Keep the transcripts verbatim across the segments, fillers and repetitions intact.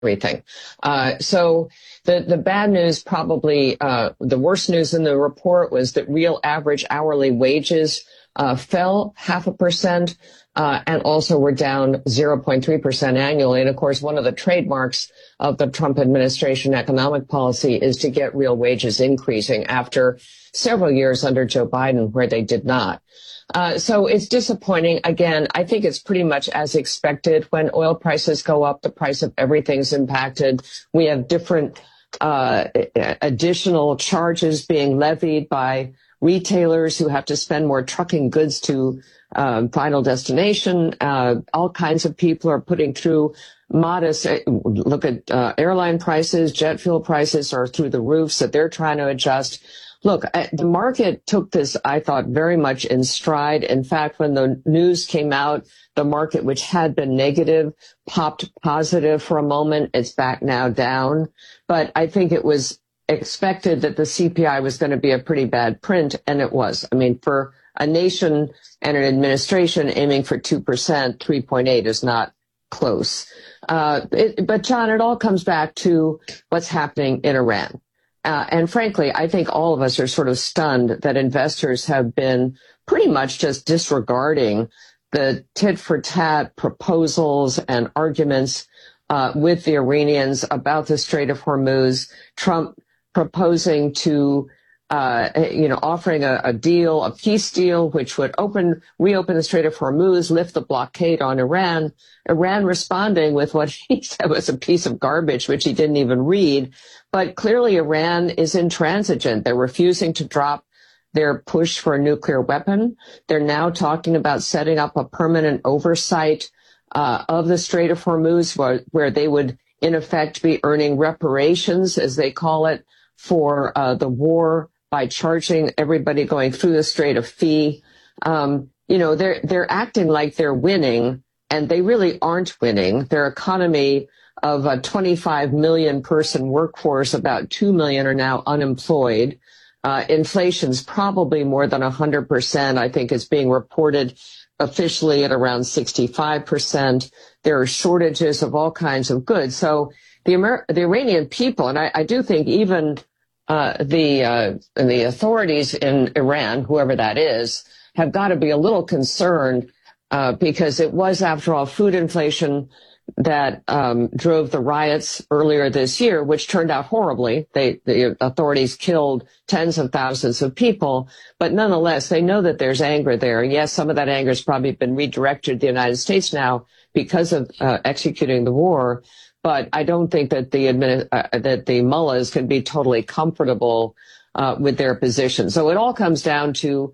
everything. Uh, so the, the bad news, probably uh, the worst news in the report, was that real average hourly wages uh, fell half a percent uh, and also were down zero point three percent annually. And of course, one of the trademarks of the Trump administration economic policy is to get real wages increasing after several years under Joe Biden where they did not. Uh, so it's disappointing. Again, I think it's pretty much as expected. When oil prices go up, the price of everything's impacted. We have different uh, additional charges being levied by retailers who have to spend more trucking goods to um, final destination. Uh, all kinds of people are putting through modest, look at uh, airline prices, jet fuel prices are through the roof, so they're trying to adjust. Look, the market took this, I thought, very much in stride. In fact, when the news came out, the market, which had been negative, popped positive for a moment. It's back now down. But I think it was expected that the C P I was going to be a pretty bad print, and it was. I mean, for a nation and an administration aiming for two percent, three point eight is not close. Uh, it, but, John, it all comes back to what's happening in Iran. Uh, and frankly, I think all of us are sort of stunned that investors have been pretty much just disregarding the tit-for-tat proposals and arguments uh, with the Iranians about the Strait of Hormuz. Trump proposing to, uh, you know, offering a, a deal, a peace deal, which would open, reopen the Strait of Hormuz, lift the blockade on Iran. Iran responding with what he said was a piece of garbage, which he didn't even read. But clearly Iran is intransigent. They're refusing to drop their push for a nuclear weapon. They're now talking about setting up a permanent oversight uh, of the Strait of Hormuz, where, where they would, in effect, be earning reparations, as they call it, for uh, the war by charging everybody going through the Strait a fee. Um, you know, they're they're acting like they're winning, and they really aren't winning. Their economy of a twenty-five million person workforce, about two million are now unemployed. Uh, inflation's probably more than one hundred percent. I think it's being reported officially at around sixty-five percent. There are shortages of all kinds of goods. So the Amer- the Iranian people, and I, I do think even uh, the uh, the authorities in Iran, whoever that is, have got to be a little concerned uh, because it was, after all, food inflation that um, drove the riots earlier this year, which turned out horribly. They, the authorities killed tens of thousands of people, but nonetheless, they know that there's anger there. Yes, some of that anger has probably been redirected to the United States now because of uh, executing the war. But I don't think that the admin, uh, that the mullahs can be totally comfortable uh, with their position. So it all comes down to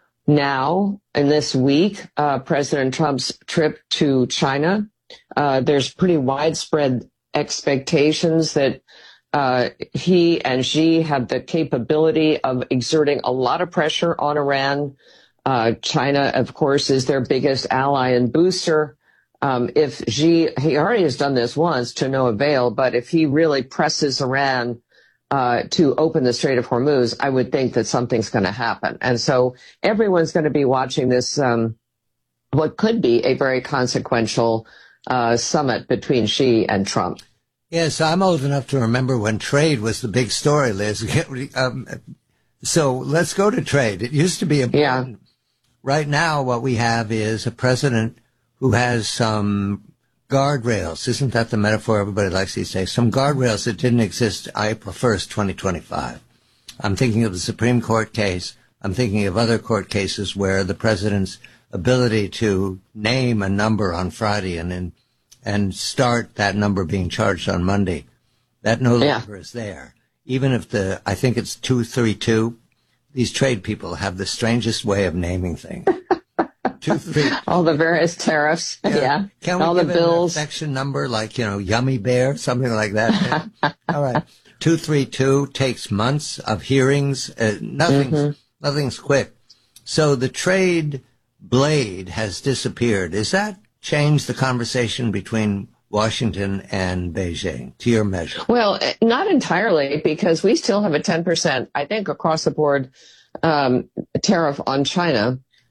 now, in this week, uh, President Trump's trip to China. Uh, there's pretty widespread expectations that uh, he and Xi have the capability of exerting a lot of pressure on Iran. Uh, China, of course, is their biggest ally and booster. Um, if Xi, he already has done this once to no avail, but if he really presses Iran uh, to open the Strait of Hormuz, I would think that something's going to happen. And so everyone's going to be watching this, um, what could be a very consequential Uh, summit between Xi and Trump. Yes, I'm old enough to remember when trade was the big story, Liz. um, so let's go to trade. It used to be important. Yeah. Right now, what we have is a president who has some guardrails. Isn't that the metaphor everybody likes these days? Some guardrails that didn't exist April first, twenty twenty-five. I'm thinking of the Supreme Court case. I'm thinking of other court cases where the president's ability to name a number on Friday and then and start that number being charged on Monday, that no longer yeah. is there. Even if the, I think it's two thirty-two, these trade people have the strangest way of naming things. two thirty-two. All the various tariffs, yeah. yeah. Can we All give the it bills. An affection number like, you know, Yummy Bear, something like that? All right. two thirty-two takes months of hearings. Uh, nothing's, mm-hmm. nothing's quick. So the trade blade has disappeared. Does that change the conversation between Washington and Beijing, to your measure? Well, not entirely, because we still have a ten percent, I think, across the board um, tariff on China.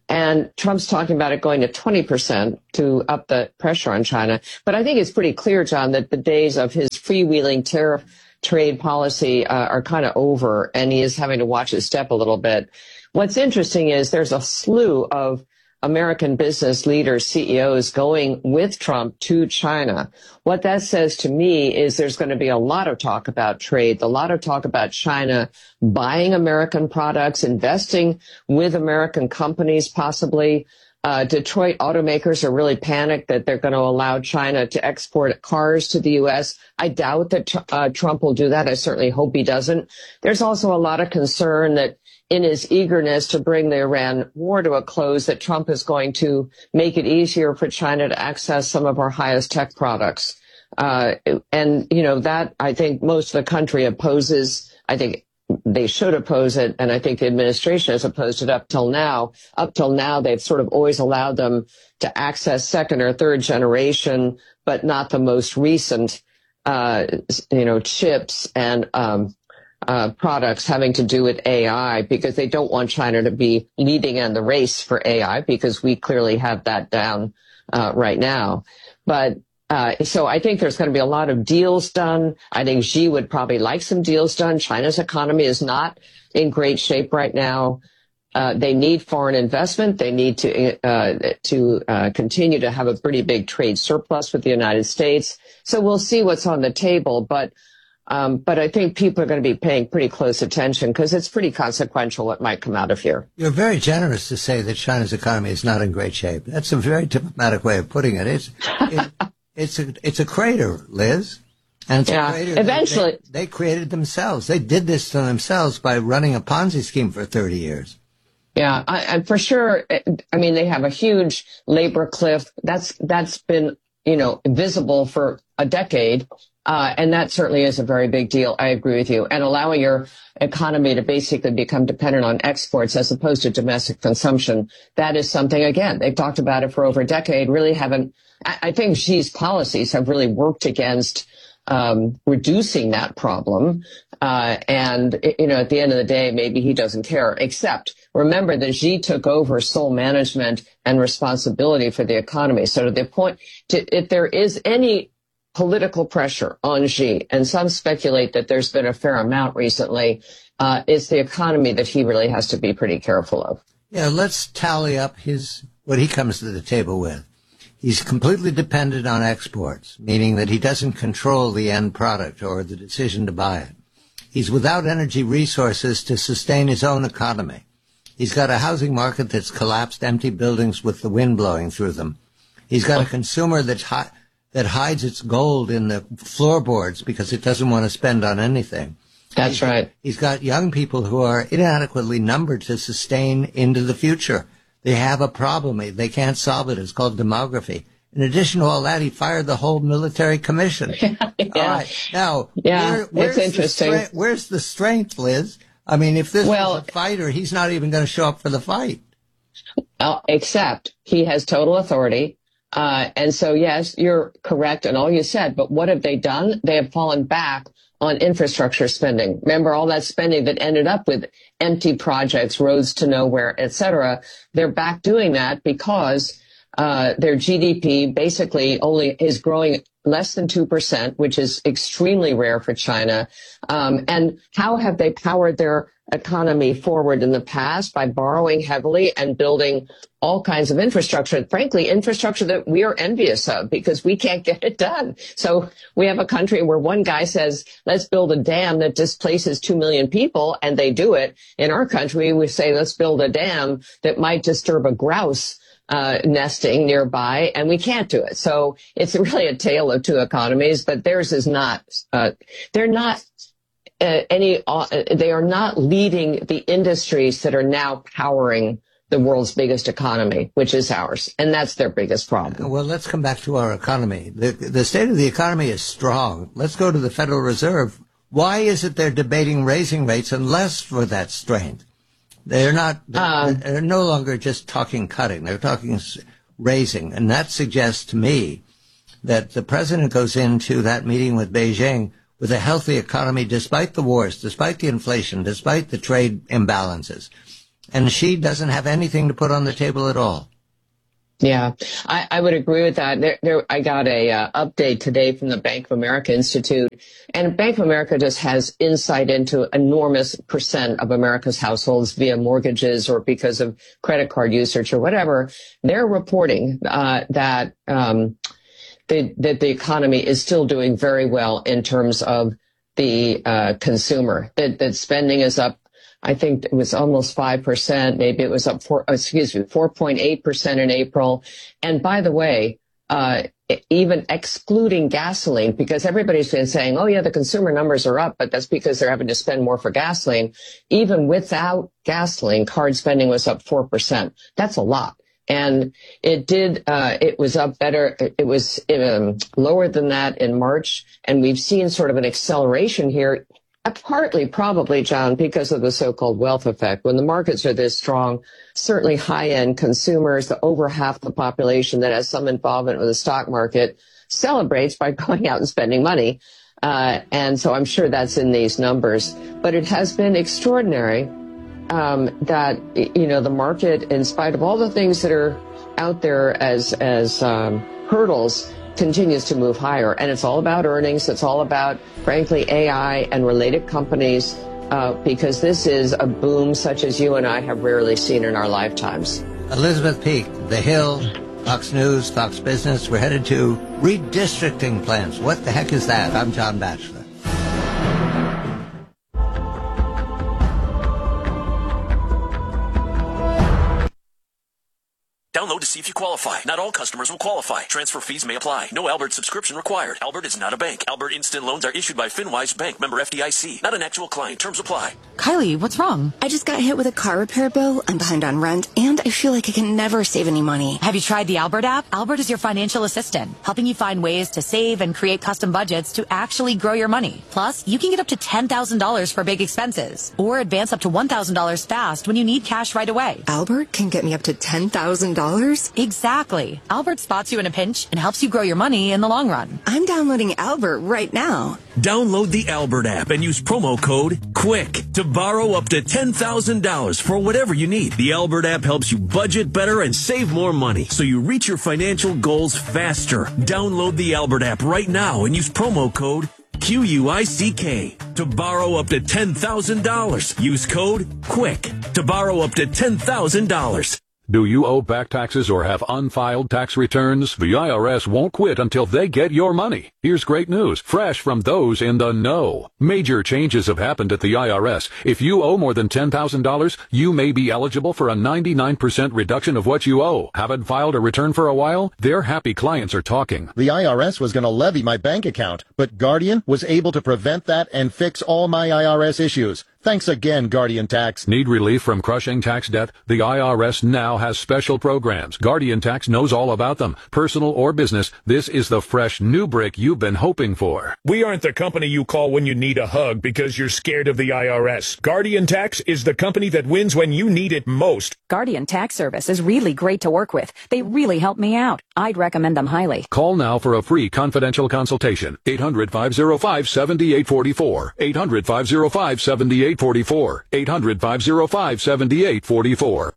And Trump's talking about it going to twenty percent to up the pressure on China. But I think it's pretty clear, John, that the days of his freewheeling tariff trade policy uh, are kind of over, and he is having to watch his step a little bit. What's interesting is there's a slew of American business leaders, C E Os going with Trump to China. What that says to me is there's going to be a lot of talk about trade, a lot of talk about China buying American products, investing with American companies possibly. Uh, Detroit automakers are really panicked that they're going to allow China to export cars to the U S. I doubt that uh, Trump will do that. I certainly hope he doesn't. There's also a lot of concern that in his eagerness to bring the Iran war to a close, that Trump is going to make it easier for China to access some of our highest tech products. Uh, and, you know, that I think most of the country opposes. I think they should oppose it. And I think the administration has opposed it up till now. Up till now, they've sort of always allowed them to access second or third generation, but not the most recent, uh, you know, chips and, um, Uh, products having to do with A I, because they don't want China to be leading in the race for A I, because we clearly have that down uh, right now. But uh, so I think there's going to be a lot of deals done. I think Xi would probably like some deals done. China's economy is not in great shape right now. Uh, they need foreign investment. They need to uh, to uh, continue to have a pretty big trade surplus with the United States. So we'll see what's on the table, but. Um, but I think people are going to be paying pretty close attention because it's pretty consequential what might come out of here. You're very generous to say that China's economy is not in great shape. That's a very diplomatic way of putting it. It's it, it's a it's a crater, Liz, and it's yeah. a crater Eventually, they, they created themselves. They did this to themselves by running a Ponzi scheme for thirty years. Yeah, I, I, for sure. I mean, they have a huge labor cliff. That's that's been you know visible for a decade. Uh, and that certainly is a very big deal. I agree with you. And allowing your economy to basically become dependent on exports as opposed to domestic consumption, that is something, again, they've talked about it for over a decade, really haven't, I think Xi's policies have really worked against um, reducing that problem. Uh, and, you know, at the end of the day, maybe he doesn't care, except remember that Xi took over sole management and responsibility for the economy. So to the point, to, if there is any political pressure on Xi, and some speculate that there's been a fair amount recently, uh, it's the economy that he really has to be pretty careful of. Yeah, let's tally up his what he comes to the table with. He's completely dependent on exports, meaning that he doesn't control the end product or the decision to buy it. He's without energy resources to sustain his own economy. He's got a housing market that's collapsed, empty buildings with the wind blowing through them. He's got a consumer that's high, that hides its gold in the floorboards because it doesn't want to spend on anything. That's he's, right. He's got young people who are inadequately numbered to sustain into the future. They have a problem. They can't solve it. It's called demography. In addition to all that, he fired the whole military commission. yeah. All right. Now, yeah, where, where's, it's interesting. The where's the strength, Liz? I mean, if this well, was a fighter, he's not even going to show up for the fight. Uh, except he has total authority. Uh, and so, yes, you're correct in all you said, but what have they done? They have fallen back on infrastructure spending. Remember all that spending that ended up with empty projects, roads to nowhere, et cetera. They're back doing that because uh, their G D P basically only is growing less than two percent, which is extremely rare for China. Um, and how have they powered their economy forward in the past? By borrowing heavily and building all kinds of infrastructure, and frankly, infrastructure that we are envious of because we can't get it done. So we have a country where one guy says, let's build a dam that displaces two million people, and they do it. In our country, we say, let's build a dam that might disturb a grouse uh, nesting nearby, and we can't do it. So it's really a tale of two economies, but theirs is not, uh, they're not uh, any, uh, they are not leading the industries that are now powering the world's biggest economy, which is ours. And that's their biggest problem. Well, let's come back to our economy. The, the state of the economy is strong. Let's go to the Federal Reserve. Why is it they're debating raising rates unless for that strength? They're not, they're, uh, they're no longer just talking cutting. They're talking raising. And that suggests to me that the president goes into that meeting with Beijing with a healthy economy despite the wars, despite the inflation, despite the trade imbalances. and she doesn't have anything to put on the table at all. Yeah, I, I would agree with that. There, there, I got a uh, update today from the Bank of America Institute, and Bank of America just has insight into enormous percent of America's households via mortgages or because of credit card usage or whatever. They're reporting uh, that um, the, that the economy is still doing very well in terms of the uh, consumer. That, that spending is up. I think it was almost five percent. Maybe it was up four, excuse me, four point eight percent in April. And by the way, uh, even excluding gasoline, because everybody's been saying, oh yeah, the consumer numbers are up, but that's because they're having to spend more for gasoline. Even without gasoline, card spending was up four percent. That's a lot. And it did, uh, it was up better. It was um, lower than that in March. And we've seen sort of an acceleration here. Partly, probably, John, because of the so-called wealth effect. When the markets are this strong, certainly high-end consumers, the over half the population that has some involvement with the stock market, celebrates by going out and spending money. Uh, and so I'm sure that's in these numbers. But it has been extraordinary um, that, you know, the market, in spite of all the things that are out there as, as um, hurdles, continues to move higher. And it's all about earnings. It's all about, frankly, A I and related companies, uh, because this is a boom such as you and I have rarely seen in our lifetimes. Elizabeth Peek, The Hill, Fox News, Fox Business. We're headed to redistricting plans. What the heck is that? I'm John Batchelor. Download to see if you qualify. Not all customers will qualify. Transfer fees may apply. No Albert subscription required. Albert is not a bank. Albert Instant Loans are issued by FinWise Bank, member F D I C. Not an actual client. Terms apply. Kylie, what's wrong? I just got hit with a car repair bill. I'm behind on rent, and I feel like I can never save any money. Have you tried the Albert app? Albert is your financial assistant, helping you find ways to save and create custom budgets to actually grow your money. Plus, you can get up to ten thousand dollars for big expenses, or advance up to one thousand dollars fast when you need cash right away. Albert can get me up to ten thousand dollars? Exactly. Albert spots you in a pinch and helps you grow your money in the long run. I'm downloading Albert right now. Download the Albert app and use promo code QUICK to borrow up to ten thousand dollars for whatever you need. The Albert app helps you budget better and save more money so you reach your financial goals faster. Download the Albert app right now and use promo code Q U I C K to borrow up to ten thousand dollars. Use code QUICK to borrow up to ten thousand dollars. Do you owe back taxes or have unfiled tax returns? The I R S won't quit until they get your money. Here's great news, fresh from those in the know. Major changes have happened at the I R S. If you owe more than ten thousand dollars, you may be eligible for a ninety-nine percent reduction of what you owe. Haven't filed a return for a while? Their happy clients are talking. The I R S was going to levy my bank account, but Guardian was able to prevent that and fix all my I R S issues. Thanks again, Guardian Tax. Need relief from crushing tax debt? The I R S now has special programs. Guardian Tax knows all about them. Personal or business, this is the fresh new brick you've been hoping for. We aren't the company you call when you need a hug because you're scared of the I R S. Guardian Tax is the company that wins when you need it most. Guardian Tax Service is really great to work with. They really help me out. I'd recommend them highly. Call now for a free confidential consultation. eight hundred, five oh five, seven eight four four. eight hundred, five oh five, seven eight four four. eight hundred, five oh five, seven eight four four.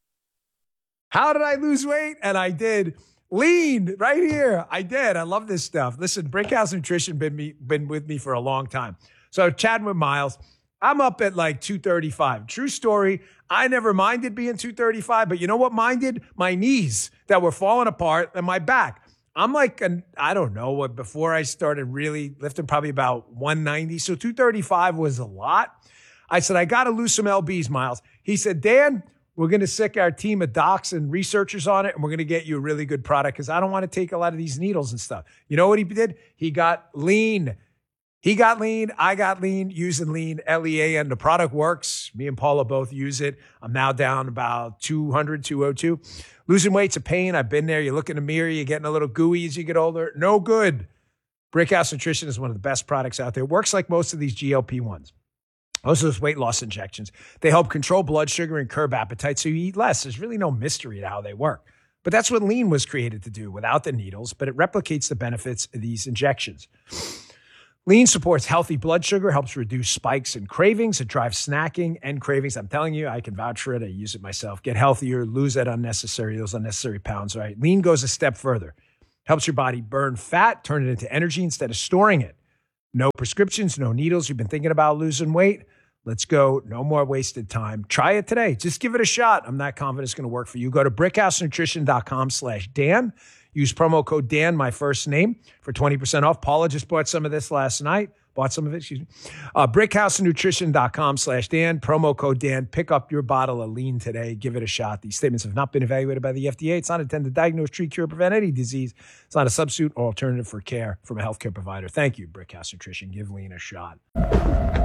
How did I lose weight? And I did. Lean right here. I did. I love this stuff. Listen, Brickhouse Nutrition been me been with me for a long time. So chatting with Miles, I'm up at like two thirty-five. True story. I never minded being two thirty-five, but you know what minded? My knees that were falling apart and my back. I'm like, an, I don't know what, before I started really lifting, probably about one ninety. So two thirty-five was a lot. I said, I got to lose some L Bs, Miles. He said, Dan, we're going to sick our team of docs and researchers on it, and we're going to get you a really good product because I don't want to take a lot of these needles and stuff. You know what he did? He got lean. He got lean. I got lean using lean, L E A N. The product works. Me and Paula both use it. I'm now down about two hundred, two oh two. Losing weight's a pain. I've been there. You look in the mirror, you're getting a little gooey as you get older. No good. Brickhouse Nutrition is one of the best products out there. It works like most of these G L P ones. Most of those weight loss injections. They help control blood sugar and curb appetite so you eat less. There's really no mystery to how they work. But that's what lean was created to do without the needles, but it replicates the benefits of these injections. Lean supports healthy blood sugar, helps reduce spikes and cravings. It drives snacking and cravings. I'm telling you, I can vouch for it. I use it myself. Get healthier, lose that unnecessary, those unnecessary pounds, right? Lean goes a step further. Helps your body burn fat, turn it into energy instead of storing it. No prescriptions, no needles. You've been thinking about losing weight? Let's go. No more wasted time. Try it today. Just give it a shot. I'm not confident it's going to work for you. Go to brickhousenutrition.com slash Dan. Use promo code Dan, my first name, for twenty percent off. Paula just bought some of this last night. Bought some of it, excuse me. Uh, brickhousenutrition.com slash Dan. Promo code Dan. Pick up your bottle of Lean today. Give it a shot. These statements have not been evaluated by the F D A. It's not intended to diagnose, treat, cure, prevent any disease. It's not a substitute or alternative for care from a healthcare provider. Thank you, Brickhouse Nutrition. Give Lean a shot.